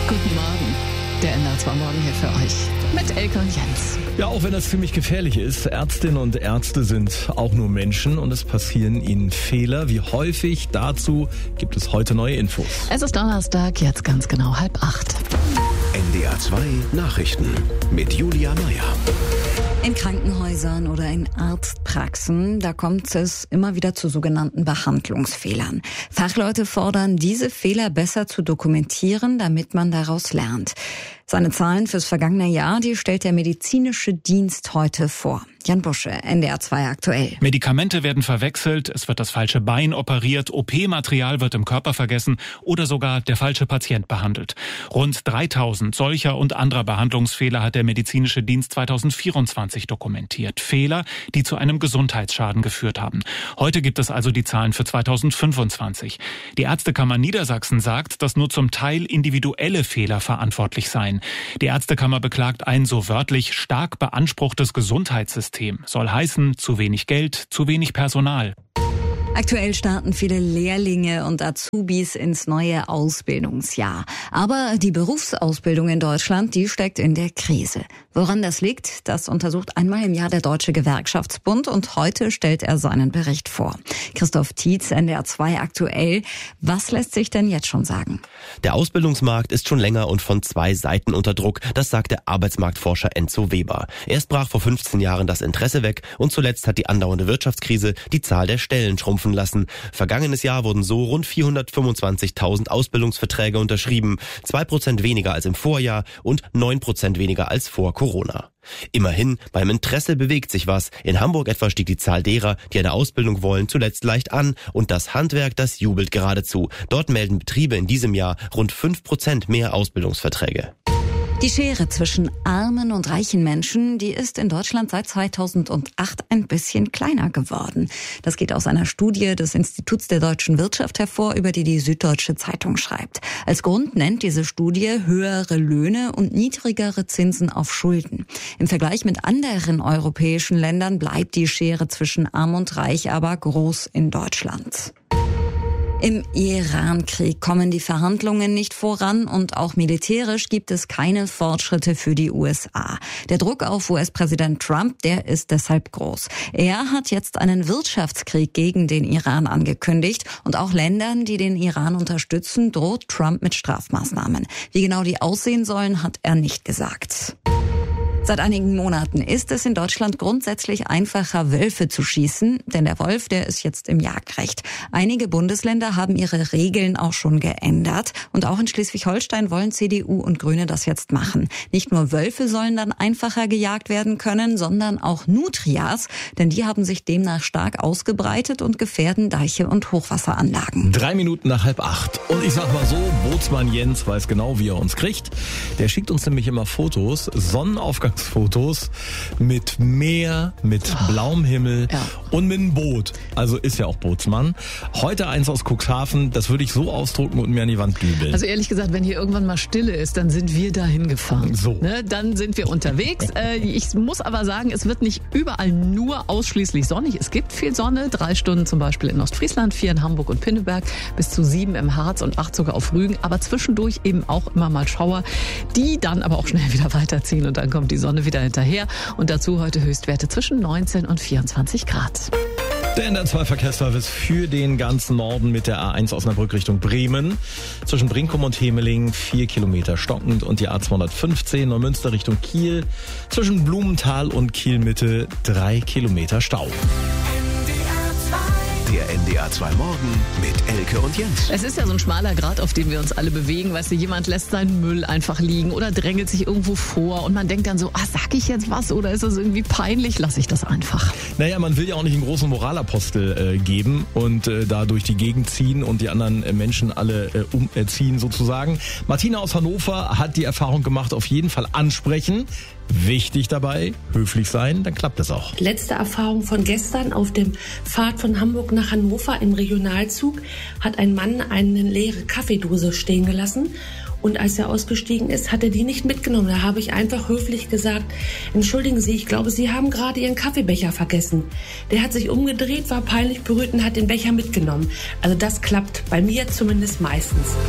Guten Morgen. Der NDR2 Morgen hier für euch mit Elke und Jens. Ja, auch wenn das ziemlich gefährlich ist, Ärztinnen und Ärzte sind auch nur Menschen und es passieren ihnen Fehler. Wie häufig? Dazu gibt es heute neue Infos. Es ist Donnerstag, jetzt ganz genau 7:30. NDR2 Nachrichten mit Julia Meyer. In Krankenhäusern oder in Arztpraxen, da kommt es immer wieder zu sogenannten Behandlungsfehlern. Fachleute fordern, diese Fehler besser zu dokumentieren, damit man daraus lernt. Seine Zahlen fürs vergangene Jahr, die stellt der medizinische Dienst heute vor. Jan Busche, NDR2 aktuell. Medikamente werden verwechselt, es wird das falsche Bein operiert, OP-Material wird im Körper vergessen oder sogar der falsche Patient behandelt. Rund 3000 solcher und anderer Behandlungsfehler hat der medizinische Dienst 2024 dokumentiert. Fehler, die zu einem Gesundheitsschaden geführt haben. Heute gibt es also die Zahlen für 2025. Die Ärztekammer Niedersachsen sagt, dass nur zum Teil individuelle Fehler verantwortlich seien. Die Ärztekammer beklagt ein so wörtlich stark beanspruchtes Gesundheitssystem. Soll heißen, zu wenig Geld, zu wenig Personal. Aktuell starten viele Lehrlinge und Azubis ins neue Ausbildungsjahr. Aber die Berufsausbildung in Deutschland, die steckt in der Krise. Woran das liegt, das untersucht einmal im Jahr der Deutsche Gewerkschaftsbund und heute stellt er seinen Bericht vor. Christoph Tietz, NDR2 aktuell. Was lässt sich denn jetzt schon sagen? Der Ausbildungsmarkt ist schon länger und von zwei Seiten unter Druck. Das sagt der Arbeitsmarktforscher Enzo Weber. Erst brach vor 15 Jahren das Interesse weg und zuletzt hat die andauernde Wirtschaftskrise die Zahl der Stellen schrumpfen lassen. Vergangenes Jahr wurden so rund 425.000 Ausbildungsverträge unterschrieben, 2% weniger als im Vorjahr und 9% weniger als vor Corona. Immerhin, beim Interesse bewegt sich was. In Hamburg etwa stieg die Zahl derer, die eine Ausbildung wollen, zuletzt leicht an und das Handwerk, das jubelt geradezu. Dort melden Betriebe in diesem Jahr rund 5% mehr Ausbildungsverträge. Die Schere zwischen armen und reichen Menschen, die ist in Deutschland seit 2008 ein bisschen kleiner geworden. Das geht aus einer Studie des Instituts der deutschen Wirtschaft hervor, über die die Süddeutsche Zeitung schreibt. Als Grund nennt diese Studie höhere Löhne und niedrigere Zinsen auf Schulden. Im Vergleich mit anderen europäischen Ländern bleibt die Schere zwischen arm und reich aber groß in Deutschland. Im Iran-Krieg kommen die Verhandlungen nicht voran und auch militärisch gibt es keine Fortschritte für die USA. Der Druck auf US-Präsident Trump, der ist deshalb groß. Er hat jetzt einen Wirtschaftskrieg gegen den Iran angekündigt und auch Ländern, die den Iran unterstützen, droht Trump mit Strafmaßnahmen. Wie genau die aussehen sollen, hat er nicht gesagt. Seit einigen Monaten ist es in Deutschland grundsätzlich einfacher, Wölfe zu schießen, denn der Wolf, der ist jetzt im Jagdrecht. Einige Bundesländer haben ihre Regeln auch schon geändert und auch in Schleswig-Holstein wollen CDU und Grüne das jetzt machen. Nicht nur Wölfe sollen dann einfacher gejagt werden können, sondern auch Nutrias, denn die haben sich demnach stark ausgebreitet und gefährden Deiche und Hochwasseranlagen. 3 Minuten nach 7:30. Und ich sag mal so, Bootsmann Jens weiß genau, wie er uns kriegt. Der schickt uns nämlich immer Fotos, Sonnenaufgangsfotos mit Meer, mit blauem Himmel und mit einem Boot. Also ist ja auch Bootsmann. Heute eins aus Cuxhaven, das würde ich so ausdrucken und mir an die Wand dübeln. Also ehrlich gesagt, wenn hier irgendwann mal Stille ist, dann sind wir dahin gefahren. So. Ne, dann sind wir unterwegs. Ich muss aber sagen, es wird nicht überall nur ausschließlich sonnig. Es gibt viel Sonne, 3 Stunden zum Beispiel in Ostfriesland, 4 in Hamburg und Pinneberg, bis zu 7 im Harz und 8 sogar auf Rügen. Aber zwischendurch eben auch immer mal Schauer, die dann aber auch schnell wieder weiterziehen und dann kommt die Sonne wieder hinterher. Und dazu heute Höchstwerte zwischen 19 und 24 Grad. Der NDR2 Verkehrsservice für den ganzen Norden mit der A1 Osnabrück Richtung Bremen. Zwischen Brinkum und Hemeling 4 Kilometer stockend und die A215 Neumünster Richtung Kiel. Zwischen Blumenthal und Kiel-Mitte 3 Kilometer Stau. Der NDR2 Morgen mit Elke und Jens. Es ist ja so ein schmaler Grat, auf dem wir uns alle bewegen. Weißt du, jemand lässt seinen Müll einfach liegen oder drängelt sich irgendwo vor und man denkt dann so, sag ich jetzt was oder ist das irgendwie peinlich? Lass ich das einfach. Naja, man will ja auch nicht einen großen Moralapostel geben und da durch die Gegend ziehen und die anderen Menschen alle umerziehen sozusagen. Martina aus Hannover hat die Erfahrung gemacht, auf jeden Fall ansprechen. Wichtig dabei, höflich sein, dann klappt das auch. Letzte Erfahrung von gestern auf dem Fahrt von Hamburg nach Hannover im Regionalzug hat ein Mann eine leere Kaffeedose stehen gelassen. Und als er ausgestiegen ist, hat er die nicht mitgenommen. Da habe ich einfach höflich gesagt, entschuldigen Sie, ich glaube, Sie haben gerade Ihren Kaffeebecher vergessen. Der hat sich umgedreht, war peinlich berührt und hat den Becher mitgenommen. Also das klappt bei mir zumindest meistens.